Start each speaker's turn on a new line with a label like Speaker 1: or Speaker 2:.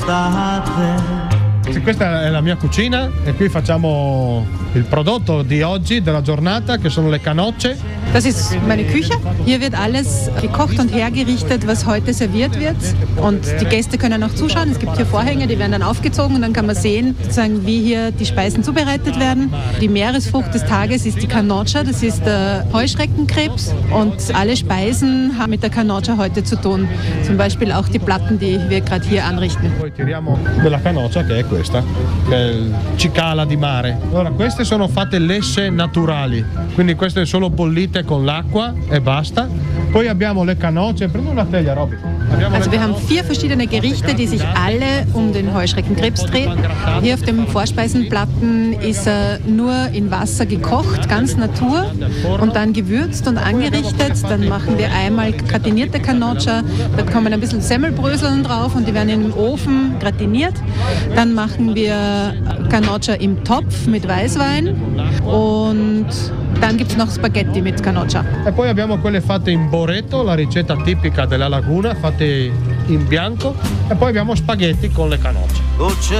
Speaker 1: d'estate.
Speaker 2: Questa è la mia cucina e qui facciamo il prodotto di oggi, della giornata, che sono le canocce.
Speaker 3: Das ist meine Küche. Hier wird alles gekocht und hergerichtet, was heute serviert wird. Und die Gäste können auch zuschauen. Es gibt hier Vorhänge, die werden dann aufgezogen und dann kann man sehen, sozusagen, wie hier die Speisen zubereitet werden. Die Meeresfrucht des Tages ist die Canoccia, das ist der Heuschreckenkrebs. Und alle Speisen haben mit der Canoccia heute zu tun. Zum Beispiel auch die Platten, die wir gerade hier anrichten.
Speaker 2: Poi tiriamo della canoccia, che è questa, che è il cicala di mare. Allora, queste sono fatte lesse naturali, quindi queste sono bollite con l'acqua e basta. Poi abbiamo le canocce, prendi una teglia, Robby.
Speaker 3: Also wir haben 4 verschiedene Gerichte, die sich alle um den Heuschreckenkrebs drehen. Hier auf den Vorspeisenplatten ist er nur in Wasser gekocht, ganz Natur, und dann gewürzt und angerichtet. Dann machen wir einmal gratinierte Canoccia, da kommen ein bisschen Semmelbröseln drauf und die werden im Ofen gratiniert. Dann machen wir Canoccia im Topf mit Weißwein und dann gibt es noch Spaghetti mit Canoccia.
Speaker 2: E poi abbiamo quelle fatte in boretto, la ricetta tipica della laguna, fatte in bianco. E poi abbiamo spaghetti con le canocce.